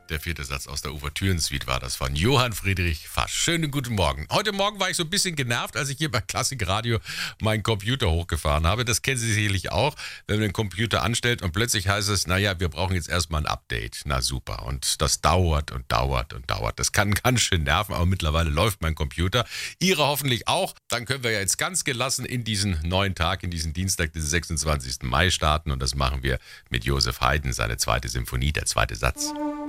Der vierte Satz aus der Ouvertüren-Suite war das von Johann Friedrich Fasch. Schönen guten Morgen. Heute Morgen war ich so ein bisschen genervt, als ich hier bei Klassik Radio meinen Computer hochgefahren habe. Das kennen Sie sicherlich auch, wenn man den Computer anstellt und plötzlich heißt es, naja, wir brauchen jetzt erstmal ein Update. Na super. Und das dauert und dauert und dauert. Das kann ganz schön nerven, aber mittlerweile läuft mein Computer. Ihre hoffentlich auch. Dann können wir ja jetzt ganz gelassen in diesen neuen Tag, in diesen Dienstag, den 26. Mai starten. Und das machen wir mit Joseph Haydn, seine zweite Symphonie, der zweite Satz.